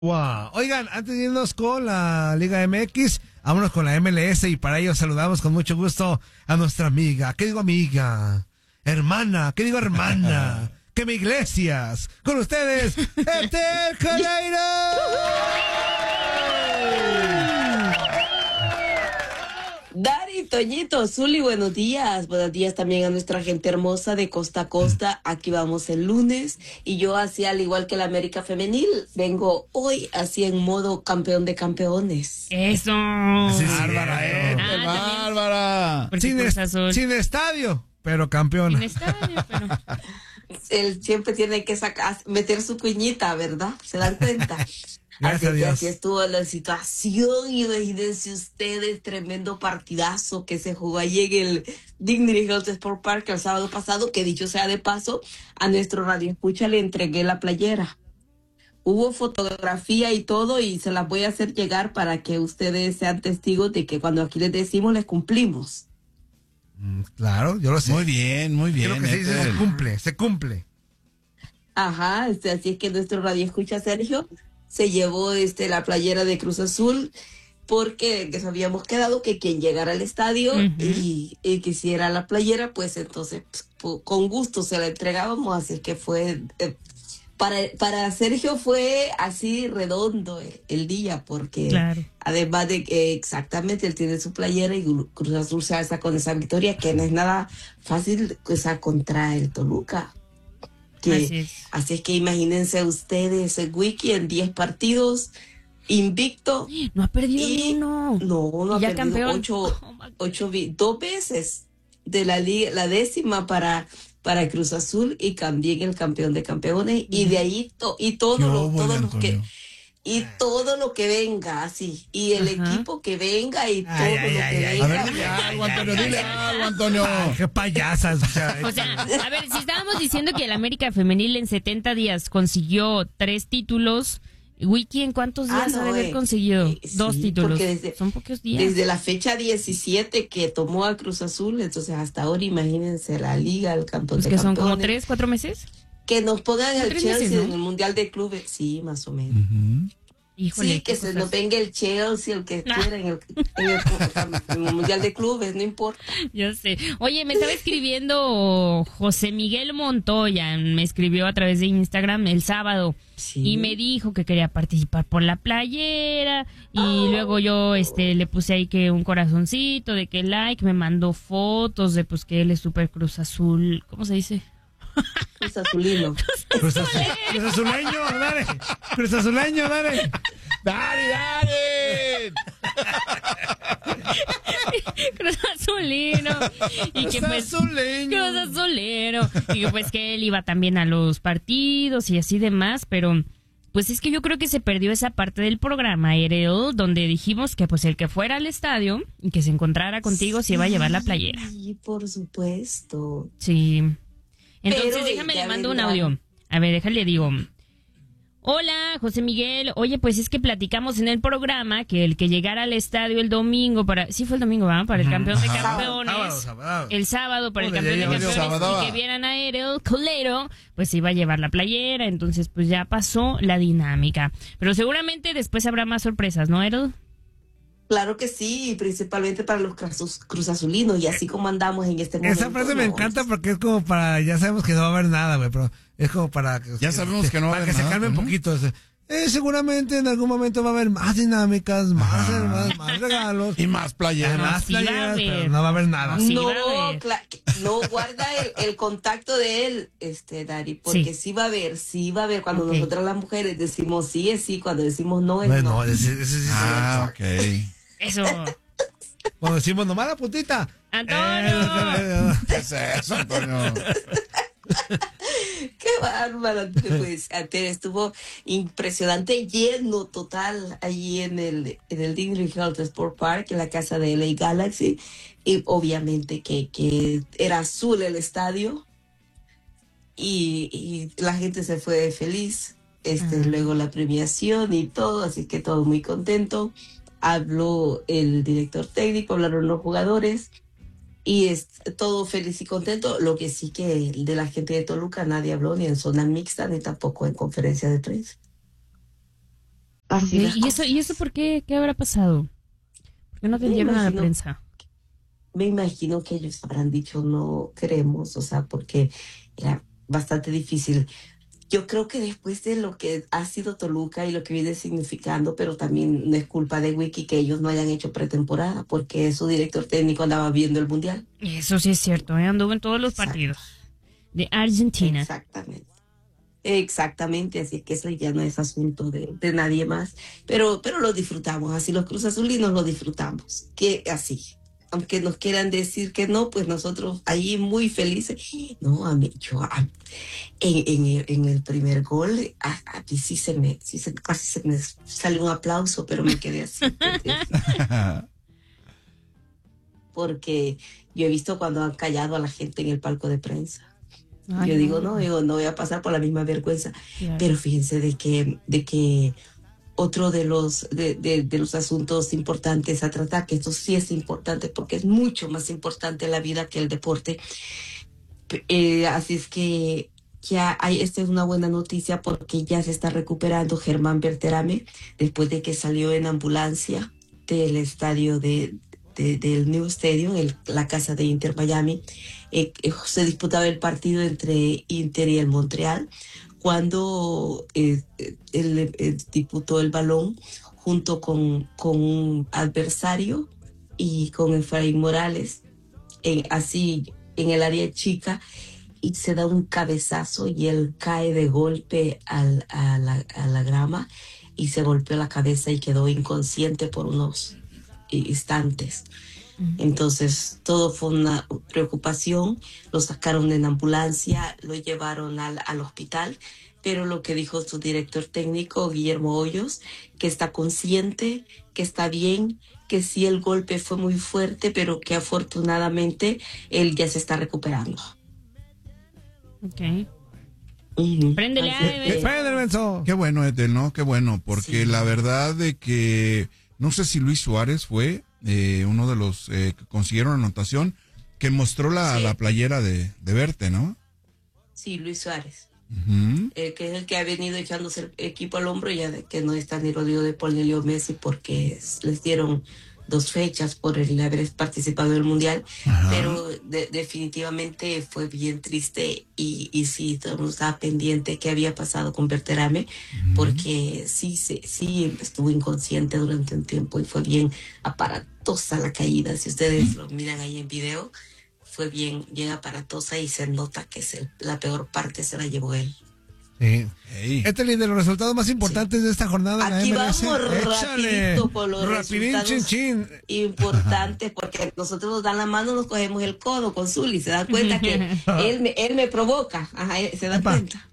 Wow. Oigan, antes de irnos con la Liga MX, vámonos con la MLS y para ello saludamos con mucho gusto a nuestra amiga. ¿Qué digo amiga? Hermana. ¿Qué digo hermana? Que me Iglesias. Con ustedes, Ethel Caleiro. Dari, Toñito, Zuli, buenos días. Buenos días también a nuestra gente hermosa de costa a costa. Aquí vamos el lunes y yo así al igual que la América Femenil, vengo hoy así en modo campeón de campeones. Eso. Sí, Bárbara, Bárbara. Sin estadio, pero campeona. Sin estadio, pero... Él siempre tiene que meter su cuñita, ¿verdad? ¿Se dan cuenta? Gracias a Dios. Así estuvo la situación. Imagínense ustedes, tremendo partidazo que se jugó allí en el Dignity Health Sport Park el sábado pasado, que dicho sea de paso, a nuestro radio escucha le entregué la playera. Hubo fotografía y todo y se las voy a hacer llegar para que ustedes sean testigos de que cuando aquí les decimos, les cumplimos. Claro, yo lo sé. Muy bien, muy bien. Creo que se dice, se cumple. Ajá, así es que nuestro radio escucha Sergio se llevó la playera de Cruz Azul porque les habíamos quedado que quien llegara al estadio y quisiera la playera, pues entonces con gusto se la entregábamos, así que fue para Sergio fue así redondo el día, porque claro, además de que exactamente él tiene su playera y Cruz Azul se alza con esa victoria que no es nada fácil, contra el Toluca. Así es que imagínense ustedes el Wiki en 10 partidos, invicto. No ha perdido ni uno. No ha ya perdido campeón. 2 veces de la liga, la 10ª para Cruz Azul y también el campeón de campeones. Y de ahí todo lo que venga, así. Y el equipo que venga y todo lo que venga. A ver, dile algo, Antonio, dile algo, Antonio. Qué payasas. O sea, a ver, si estábamos diciendo que el América Femenil en 70 días consiguió 3 títulos, Wiki, ¿en cuántos días ha de haber conseguido 2 títulos? Son pocos días. Desde la fecha 17 que tomó a Cruz Azul, entonces hasta ahora imagínense la liga, el campeón de campeones. ¿Que son como 3, 4 meses? Que nos pongan el Chelsea meses, ¿no? En el Mundial de Clubes, sí, más o menos. Híjole, sí, que se nos venga el Chelsea, el que quiera en el Mundial de Clubes, no importa. Yo sé. Oye, me estaba escribiendo José Miguel Montoya, me escribió a través de Instagram el sábado y me dijo que quería participar por la playera y luego yo le puse ahí que un corazoncito de que like, me mandó fotos de pues que él es súper Cruz Azul, ¿cómo se dice? Cruz Azulino. Cruz Azuleño, dale. Cruz Azuleño, dale. ¡Dale! Cruz Azulino. Y que pues, Cruz Azulino. Y que pues que él iba también a los partidos y así demás, pero pues es que yo creo que se perdió esa parte del programa, Ereo, donde dijimos que pues el que fuera al estadio y que se encontrara contigo se iba a llevar la playera. Sí, por supuesto. Sí. Entonces, déjame, le mando un audio. A ver, déjale, digo. Hola, José Miguel. Oye, pues es que platicamos en el programa que el que llegara al estadio el domingo sí fue el domingo, ¿verdad? Para el campeón de campeones. Sábado. El sábado para el campeón de campeones y que vieran a Ethel Caleiro, pues se iba a llevar la playera. Entonces, pues ya pasó la dinámica. Pero seguramente después habrá más sorpresas, ¿no, Ethel? Claro que sí, principalmente para los Cruz Azulinos y así como andamos en este momento. Esa frase me encanta porque es como para, ya sabemos que no va a haber nada, güey, pero es como para que... Ya sabemos que no va a haber nada. Para que se calme un poquito. Seguramente en algún momento va a haber más dinámicas, más regalos. Y más playeras. Más Sí, playeras, pero no va a haber nada. No, guarda el contacto de él, Dari, porque sí va a haber. Cuando nosotras las mujeres decimos sí es sí, cuando decimos no es no. No, ese sí. Ok. Eso. Cuando decimos nomás la putita. ¡Antonio! ¿Qué es eso, Antonio? Qué bárbaro, pues estuvo impresionante, lleno total allí en el Dignity Health Sport Park, en la casa de LA Galaxy, y obviamente que era azul el estadio y la gente se fue feliz, luego la premiación y todo, así que todo muy contento. Habló el director técnico, hablaron los jugadores. Y es todo feliz y contento. Lo que sí que de la gente de Toluca nadie habló ni en zona mixta ni tampoco en conferencia de prensa. Así las cosas. ¿Y eso por qué? ¿Qué habrá pasado? ¿Por qué no atendieron a la prensa? Me imagino que ellos habrán dicho no queremos, o sea, porque era bastante difícil. Yo creo que después de lo que ha sido Toluca y lo que viene significando, pero también no es culpa de Wiki que ellos no hayan hecho pretemporada, porque su director técnico andaba viendo el Mundial. Eso sí es cierto, anduvo en todos los partidos de Argentina. Exactamente, así es que eso ya no es asunto de nadie más, pero lo disfrutamos, así los Cruz Azulinos lo disfrutamos, que así. Aunque nos quieran decir que no, pues nosotros ahí muy felices. No, en el primer gol, a mí casi se me salió un aplauso, pero me quedé así. Porque yo he visto cuando han callado a la gente en el palco de prensa. Yo digo, no voy a pasar por la misma vergüenza. Claro. Pero fíjense de que otro de los asuntos importantes a tratar, que esto sí es importante porque es mucho más importante la vida que el deporte. Así es que esta es una buena noticia porque ya se está recuperando Germán Berterame después de que salió en ambulancia del estadio del New Stadium, la casa de Inter Miami. Se disputaba el partido entre Inter y el Montreal, cuando él disputó el balón junto con un adversario y con Efraín Morales, así en el área chica, y se da un cabezazo y él cae de golpe a la grama y se golpeó la cabeza y quedó inconsciente por unos instantes. Entonces todo fue una preocupación, lo sacaron en ambulancia, lo llevaron al hospital, pero lo que dijo su director técnico, Guillermo Hoyos, que está consciente, que está bien, que sí el golpe fue muy fuerte, pero que afortunadamente él ya se está recuperando. Ok. Préndele, Benzo. Qué bueno, Ethel, ¿no? Qué bueno, porque la verdad de que, no sé si Luis Suárez fue uno de los que consiguieron anotación, que mostró la playera de Verte, ¿no? Sí, Luis Suárez. Uh-huh. Que es el que ha venido echándose el equipo al hombro, ya de que no está ni Rodrigo de Paul ni Leo Messi, porque les dieron 2 fechas por el haber participado en el Mundial. Ajá. Pero definitivamente fue bien triste y sí, todo el mundo estaba pendiente qué había pasado con Berterame, porque sí estuvo inconsciente durante un tiempo y fue bien aparatosa la caída. Si ustedes lo miran ahí en video, fue bien aparatosa y se nota que la peor parte se la llevó él. Sí. Hey. Este es de los resultados más importantes de esta jornada. Aquí vamos rapidito por los resultados importantes, porque nosotros nos dan la mano, nos cogemos el codo con Zuli. Se da cuenta que él me provoca. Ajá, se da cuenta.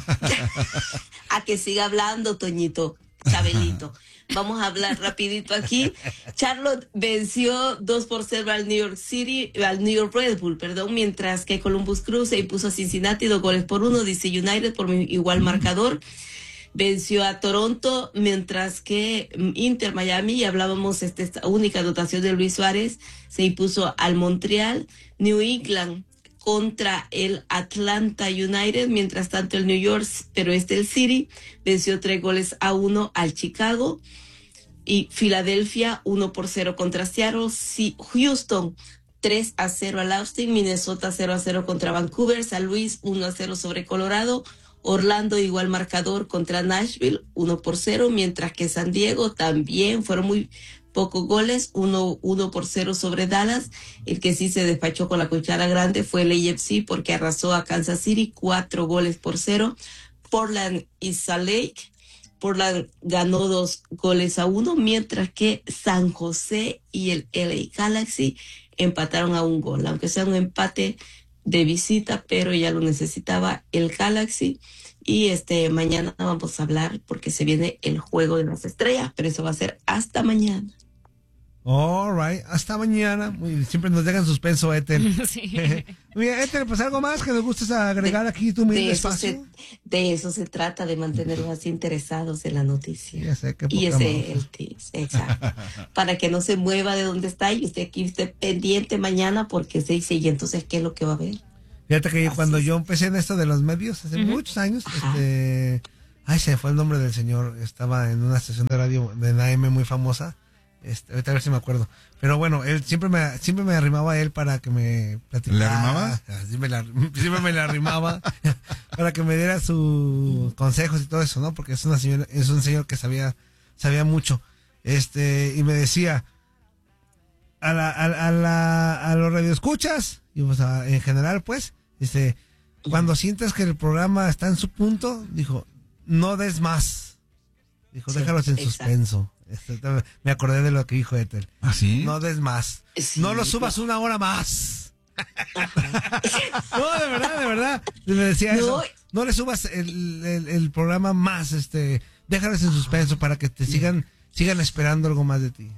A que siga hablando, Toñito, Chabelito. Vamos a hablar rapidito aquí. Charlotte venció 2-0 al New York Red Bull, mientras que Columbus Crew se impuso a Cincinnati 2-1. DC United por igual marcador venció a Toronto, mientras que Inter Miami, y hablábamos esta única anotación de Luis Suárez, se impuso al Montreal. New England contra el Atlanta United, mientras tanto el New York, pero el City, venció 3-1 al Chicago, y Filadelfia 1-0 contra Seattle. Houston 3-0 al Austin, Minnesota 0-0 contra Vancouver, San Luis 1-0 sobre Colorado, Orlando igual marcador contra Nashville 1-0, mientras que San Diego también fueron muy pocos goles, 1-0 sobre Dallas. El que sí se despachó con la cuchara grande fue el AFC, porque arrasó a Kansas City 4-0. Portland y Salt Lake, Portland ganó 2-1, mientras que San José y el LA Galaxy empataron a 1 gol, aunque sea un empate de visita, pero ya lo necesitaba el Galaxy. Y mañana vamos a hablar porque se viene el juego de las estrellas, pero eso va a ser hasta mañana. All right, hasta mañana. Siempre nos dejan suspenso, Ethel. Sí. Mira, Ethel, pues algo más que nos gustes agregar aquí tu mismo espacio. De eso se trata, de mantenerlos así interesados en la noticia. Ya sé, y ese es el tips, exacto. Para que no se mueva de donde está y usted aquí esté pendiente mañana, porque se dice, y entonces, ¿qué es lo que va a ver? Fíjate que cuando yo empecé en esto de los medios, hace muchos años, Ay, se fue el nombre del señor. Estaba en una estación de radio de la AM muy famosa. Ahorita a ver si me acuerdo. Pero bueno, él siempre me arrimaba a él para que me platicara. ¿Le arrimaba? Siempre me la arrimaba para que me diera sus consejos y todo eso, ¿no? Porque es un señor que sabía mucho. Y me decía a los radioescuchas, y pues en general, pues, cuando sientas que el programa está en su punto, dijo, no des más. Dijo, sí, déjalos en suspenso. Me acordé de lo que dijo Ethel. ¿Ah, sí? No des más. Sí. No lo subas una hora más. No, de verdad. Me decía eso. No le subas el programa más. Déjalos en suspenso para que te sigan esperando algo más de ti.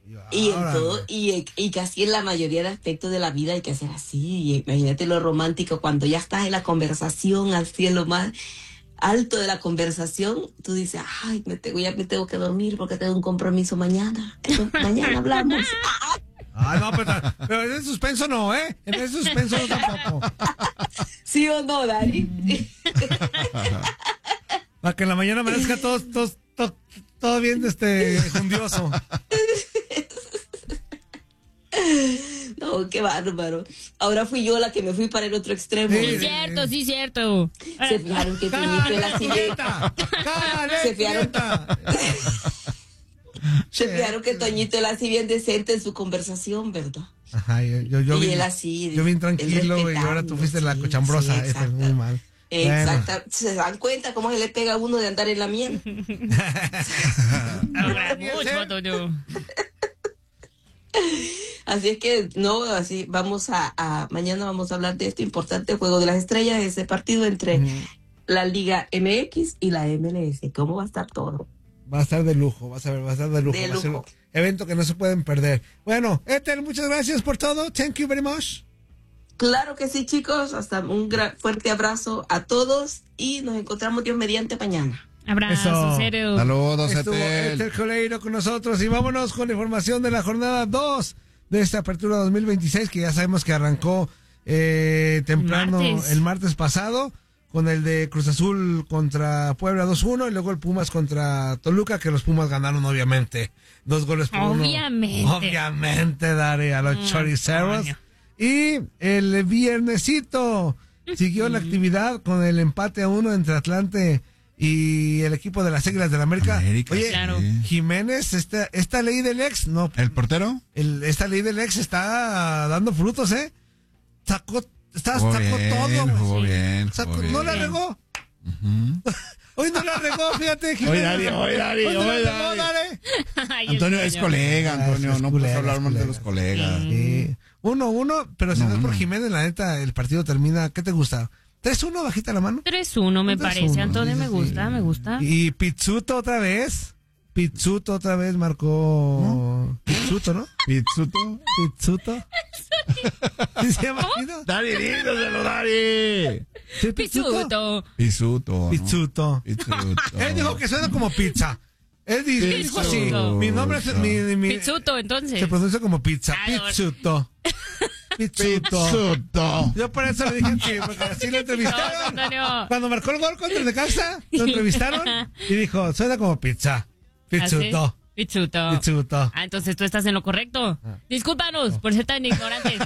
Y casi en la mayoría de aspectos de la vida hay que hacer así. Imagínate lo romántico cuando ya estás en la conversación, al cielo más alto de la conversación, tú dices, ay, me tengo que dormir porque tengo un compromiso mañana. Mañana hablamos. Ah, no, pero en el suspenso no, ¿eh? En el suspenso no tampoco. ¿Sí o no, Dari? Para que en la mañana amanezca todo bien jundioso. No, qué bárbaro. Ahora fui yo la que me fui para el otro extremo. Sí, cierto. Se fijaron que Toñito era así de... Se fijaron que Toñito era así bien decente en su conversación, ¿verdad? Ajá, yo y él así... Yo bien tranquilo y ahora tú fuiste la cochambrosa. Sí, es muy mal. Exacto. Bueno. Se dan cuenta cómo se le pega a uno de andar en la miel. Así es que mañana vamos a hablar de este importante Juego de las Estrellas, ese partido entre la Liga MX y la MLS. ¿Cómo va a estar todo? Va a estar de lujo, va a estar de lujo. Va a ser un evento que no se pueden perder. Bueno, Ethel, muchas gracias por todo. Thank you very much. Claro que sí, chicos. Hasta un fuerte abrazo a todos y nos encontramos Dios mediante mañana. Abrazo, serio. Saludos, Ethel Coleiro con nosotros y vámonos con la información de la jornada 2 de esta apertura 2026 que ya sabemos que arrancó temprano el martes pasado con el de Cruz Azul contra Puebla 2-1 y luego el Pumas contra Toluca, que los Pumas ganaron obviamente 2-1. Obviamente, Dari, a los choriceros. Y el viernesito siguió la actividad con el empate a 1 entre Atlante y el equipo de las Águilas del América. Oye, claro. Jiménez, esta ley del ex, no. ¿El portero? Esta ley del ex está dando frutos, ¿eh? Sacó todo. Jugó bien. ¿No la regó? Hoy no la regó, fíjate. Jiménez. Hoy Dari. Antonio es colega, Antonio. No puedes hablar más de los colegas. Sí. 1-1, pero si no es por Jiménez, la neta, el partido termina, ¿qué te gusta? ¿3-1, bajita la mano? 3-1 me parece, Antonio, me gusta. Y Pizzuto otra vez marcó... Pizzuto, ¿no? ¿Pizzuto? ¿Sí se llama? Dari, dígaselo, Dari. ¿Sí, Pizzuto. Él dijo que suena como pizza. Él dijo así. Mi nombre es... Pizzuto, entonces. Se pronuncia como pizza. Pizzuto. Yo por eso le dije que porque así lo entrevistaron. No, cuando marcó el gol contra el Necaxa, lo entrevistaron y dijo, suena como pizza. Pizzuto. Ah, entonces tú estás en lo correcto. Discúlpanos por ser tan ignorantes.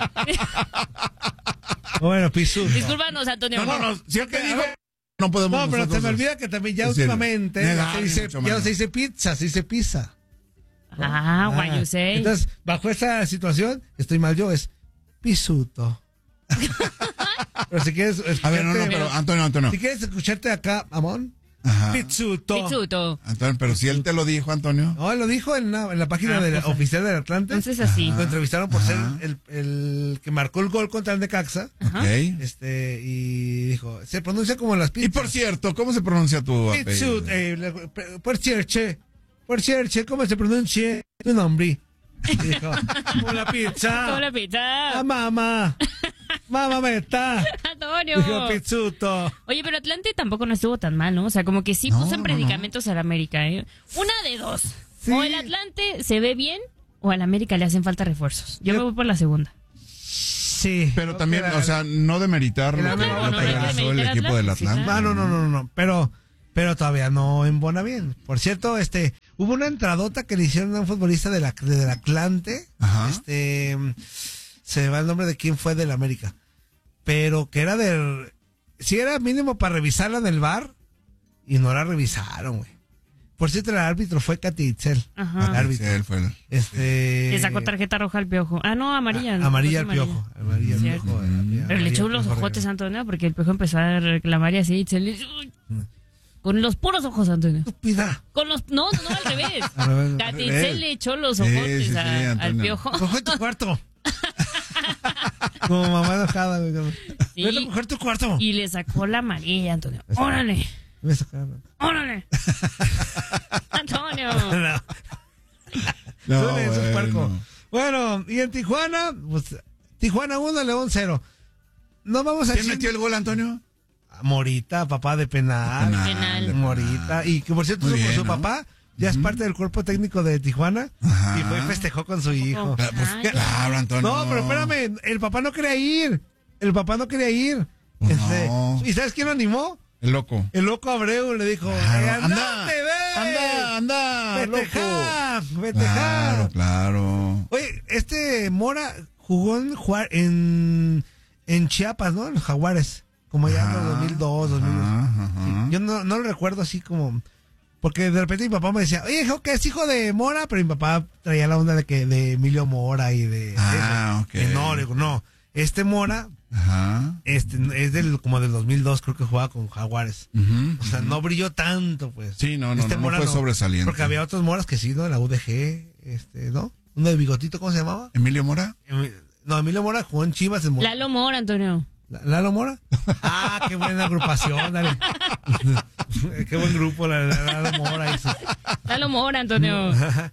Bueno, Pizzuto. Discúlpanos, Antonio. No, si el que dijo... No podemos. No, pero se me olvida que también ya últimamente ya no se dice pizza, se dice pizza. Why you say? Entonces, bajo esa situación, estoy mal yo, es Pizzuto. Pero si quieres pero Antonio. Si quieres escucharte acá, Amón, Pizzuto. Antonio, pero si él te lo dijo, Antonio. No, él lo dijo en la página oficial del Atlante. Entonces así. Lo entrevistaron por ser el que marcó el gol contra el Necaxa. Okay. Y dijo, se pronuncia como las pizzas. Y por cierto, ¿cómo se pronuncia tu apellido? Por cierto, ¿cómo se pronuncia tu nombre? Dijo, como la pizza. Mamá me está. Antonio. Dijo Pizzuto. Oye, pero Atlante tampoco no estuvo tan mal, ¿no? O sea, como que sí puso en predicamentos al América, ¿eh? Una de dos. Sí. O el Atlante se ve bien, o al América le hacen falta refuerzos. Yo me voy por la segunda. Sí. Pero también, o sea, no demeritar lo que el equipo del Atlante. No. Pero pero todavía no embona bien. Por cierto, hubo una entradota que le hicieron a un futbolista del Atlante. Ajá. Se me va el nombre de quién fue del América. Pero que era si era mínimo para revisarla en el VAR, y no la revisaron, güey. Por cierto, el árbitro fue Katy Itzel. Ajá. El árbitro. Sí, él fue Le sacó tarjeta roja al Piojo. Ah, no, amarilla. Amarilla al Piojo. Amarilla al Piojo. Pero le echó los ojotes, Antonio, porque el Piojo empezó a reclamar y así. Con los puros ojos, Antonio. Estúpida. No, al revés. Katy Itzel le echó los Sí, ojotes sí, al Antonio. Piojo. Coge tu cuarto. Como mamá enojada, güey. Sí. Vete a coger tu cuarto. Y le sacó la amarilla, Antonio. ¡Órale! ¡Órale! Antonio. No, Eso es puerco. bueno. Bueno, y en Tijuana, pues, Tijuana 1, León 0. No vamos a ¿Quién metió el gol, Antonio? Morita, papá de penal. Penal. Morita. Y que por cierto, Muy bien, su ¿no? papá ya es parte del cuerpo técnico de Tijuana. Ajá. Y fue y festejó con su hijo. Pues, Ay. claro, Antonio. No, pero espérame, el papá no quería ir. Pues no. ¿Y sabes quién lo animó? El loco. El loco Abreu le dijo, Claro, ¡andate, ve! anda, ¡Festejar! Claro. Oye, Mora jugó en Chiapas, ¿no? En los Jaguares. Como allá en los 2002, 2002. Ajá. Yo no lo recuerdo así como... Porque de repente mi papá me decía, oye, hijo, que es hijo de Mora, pero mi papá traía la onda de Emilio Mora y de... Ok. No, le digo, no. Mora, Ajá. es como del 2002, creo que jugaba con Jaguares. O sea, no brilló tanto, pues. Sí, no Mora fue sobresaliente. Porque había otros Moras que sí, ¿no? La UDG, ¿no? Uno de bigotito, ¿cómo se llamaba? ¿Emilio Mora? No, Emilio Mora jugó en Chivas. Lalo Mora, Antonio. ¿Lalo Mora? Ah, qué buena agrupación, dale. Qué buen grupo, Lalo Mora. Lalo Mora, Antonio.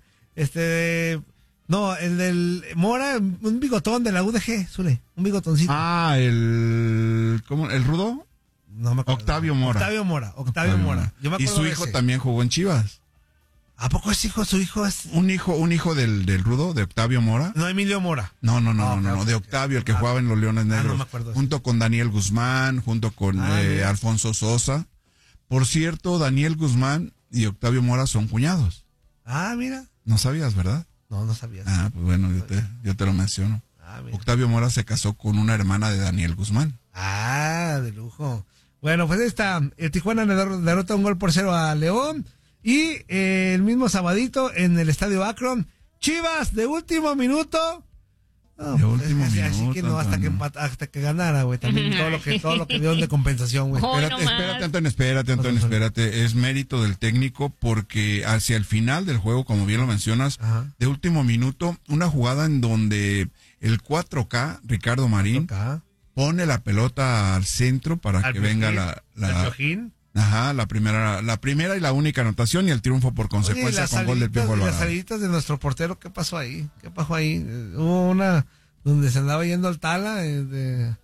No, el del Mora, un bigotón de la UDG, Zule, un bigotoncito. Ah, ¿el rudo? No me acuerdo. Octavio Mora. Octavio Mora. Yo me Y acuerdo su de hijo ese. también jugó en Chivas. ¿A poco es hijo? ¿Su hijo es? Un hijo del rudo, de Octavio Mora. No, Emilio Mora. No, claro, de Octavio, el que jugaba en los Leones Negros. no me acuerdo. Junto con Daniel Guzmán, junto con mira. Alfonso Sosa. Por cierto, Daniel Guzmán y Octavio Mora son cuñados. Ah, mira. No sabías, ¿verdad? No sabía. Ah, pues bueno, yo te lo menciono. Mira. Octavio Mora se casó con una hermana de Daniel Guzmán. Ah, de lujo. Bueno, pues el Tijuana le derrota 1-0 a León. Y el mismo sabadito en el Estadio Akron, Chivas de último minuto. No, De último así minuto, que no, hasta que ganara, güey. También todo lo que dieron de compensación, güey. Hoy Espérate, no más. espérate. Es mérito del técnico porque hacia el final del juego, como bien lo mencionas, Ajá. de último minuto, una jugada en donde el 4K, Ricardo Marín, Acá. pone la pelota al centro para Al que venga Piojín, al Piojín. la primera y la única anotación y el triunfo por consecuencia Oye, con gol del Piojo las Alvarado. saliditas de nuestro portero, ¿qué pasó ahí? Hubo una donde se andaba yendo al Tala de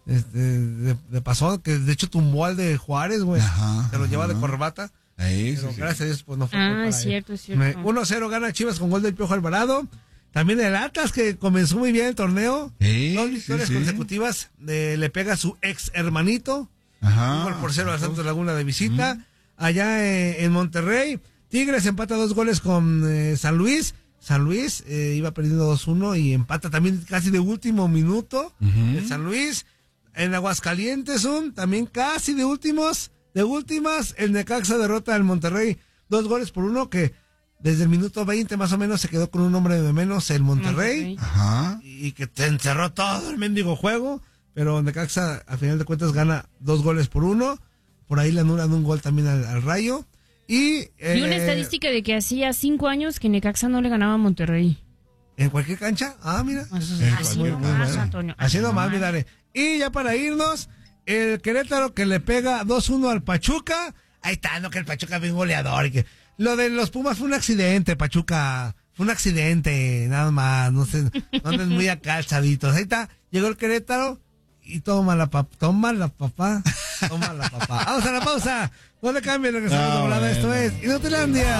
pasón, que de hecho tumbó al de Juárez, güey. Se lo lleva de corbata. Ahí, Pero sí, sí. gracias a Dios, pues no fue. Es cierto. 1-0 gana Chivas con gol del Piojo Alvarado. También el Atlas, que comenzó muy bien el torneo. Sí, 2 victorias sí. consecutivas. Le pega a su ex hermanito. Ajá. 1-0 a Santos Laguna de visita. Allá en Monterrey, Tigres empata 2 goles con San Luis. San Luis iba perdiendo 2-1 y empata también casi de último minuto. El San Luis. En Aguascalientes, también casi de últimas. El Necaxa derrota al Monterrey 2-1, que desde el minuto 20 más o menos se quedó con un hombre de menos el Monterrey. Ajá. Y que te encerró todo el mendigo juego. Pero Necaxa, a final de cuentas, gana 2-1. Por ahí le anulan un gol también al Rayo. Y una estadística de que hacía 5 años que Necaxa no le ganaba a Monterrey. ¿En cualquier cancha? Ah, mira. Así nomás, Antonio. Así nomás, mira. Y ya para irnos, el Querétaro que le pega 2-1 al Pachuca. Ahí está, no, que el Pachuca es bien goleador. Y que lo de los Pumas fue un accidente, Pachuca. Fue un accidente, nada más. No sé, no anden muy acá alzaditos. Ahí está, llegó el Querétaro. Y toma la papá. Vamos a la pausa. No le cambien, regresamos a volada. Esto es Inutilandia.